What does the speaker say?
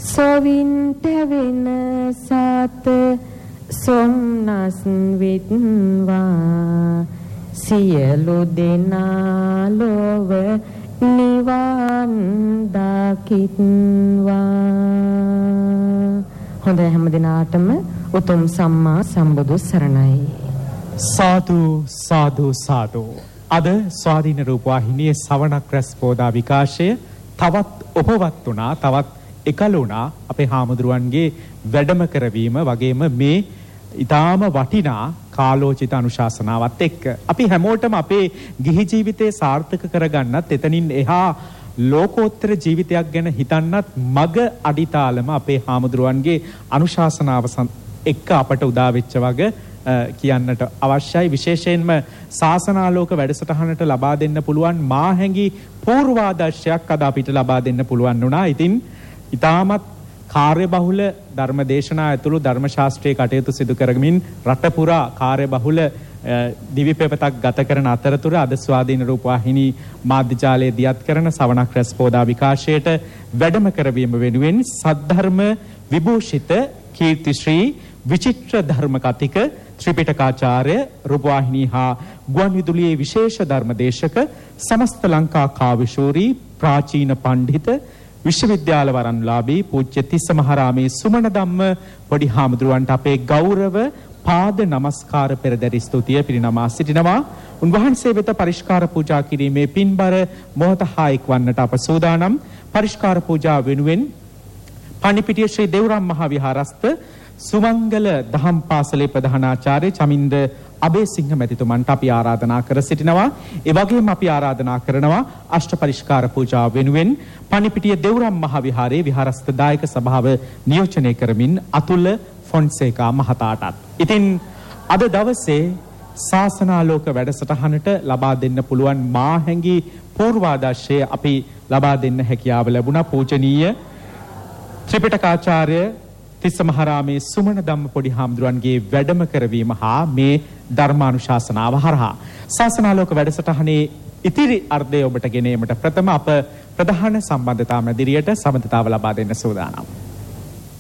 සොවින්ට වෙන සාත සොම්නස් විත්වා සියලු දෙනා ලොව නිවන් දකිත්වා. හොඳයි හැම දිනාටම උතුම් සම්මා සම්බුදු සරණයි. සාදු සාදු සාදු. අද ස්වාධීන රූපවාහිනියේ සවනක් රැස් පෝදා විකාශය තවත් උපවත් වුණා, තවත් එකල වුණා අපේ හාමුදුරුවන්ගේ වැඩම කරවීම වගේම මේ ඊටාම වටිනා කාලෝචිත අනුශාසනාවත් එක්ක අපි හැමෝටම අපේ ගිහි ජීවිතේ සාර්ථක කරගන්නත් එතනින් එහා ලෝකෝත්තර ජීවිතයක් ගැන හිතන්නත් මග අඩිතාලම අපේ හාමුදුරුවන්ගේ අනුශාසනාව එක්ක අපට උදා වෙච්ච වගේ කියන්නට අවශ්‍යයි. විශේෂයෙන්ම ශාසනාලෝක වැඩසටහනට ලබා දෙන්න පුළුවන් මාහැඟි පූර්වාදර්ශයක් අද අපිට ලබා දෙන්න පුළුවන් වුණා. ඉතින් ඊටමත් කාර්යබහුල ධර්මදේශනා ඇතුළු ධර්ම ශාස්ත්‍රයේ කටයුතු සිදු කරමින් රට පුරා කාර්යබහුල දිවි පෙවතක් ගත කරන අතරතුර අද ස්වාධීන රූපවාහිනී මාධ්‍ය ජාලයේ දියත් කරන සවනක් රැස් පෝදා විකාශයට වැඩම කරවීම වෙනුවෙන් සද්ධර්ම විභූෂිත කීර්තිශ්‍රී විචිත්‍ර ධර්ම කතික ත්‍රිපිටකාචාර්ය රූපවාහිනී හා ගුවන්විදුලියේ විශේෂ ධර්මදේශක සමස්ත ලංකා කාව්‍යශූරී ප්‍රාචීන පණ්ඩිත විශ්වවිද්‍යාල වරන්ලාභී පූජ්‍ය තිස්ස මහරාමේ සුමන ධම්ම පොඩි හාමුදුරුවන්ට අපේ ගෞරව පාද නමස්කාර පෙරදරි ස්තුතිය පිරිනමා සිටිනවා. උන්වහන්සේ වෙත පරිස්කාර පූජා කිරීමේ පින්බර මොහොත හා එක්වන්නට අප සූදානම්. පරිස්කාර පූජා වෙනුවෙන් පණිපිටිය ශ්‍රී දේවරම් මහා විහාරස්ත සුමංගල දහම් පාසලේ ප්‍රධානාචාර්ය චමින්ද අබේසිංහ මැතිතුමන්ට අපි ආරාධනා කර සිටිනවා. ඒ වගේම අපි ආරාධනා කරනවා අෂ්ට පරිස්කාර පූජා වෙනුවෙන් පණිපිටිය දේවරම් මහා විහාරයේ විහාරස්ත දායක සභාව නියෝජනය කරමින් අතුල ෆොන්සේකා මහතාටත්. ඉතින් අද දවසේ ශාසනාලෝක වැඩසටහනට ලබා දෙන්න පුළුවන් මාහැඟි පූර්වාදර්ශය අපි ලබා දෙන්න හැකියාව ලැබුණා. පූජනීය ත්‍රිපිටකාචාර්ය තිස්ස මහරාමේ සුමන ධම්ම පොඩි හාමුදුරන්ගේ වැඩම කරවීම හා මේ ධර්මානුශාසනාව හරහා ශාසනාලෝක වැඩසටහනේ ඉතිරි අර්ධය ඔබට ගෙනීමට ප්‍රථම අප ප්‍රධාන සම්බන්ධතා මැදිරියට සමතතාව ලබා දෙන්න සූදානම්.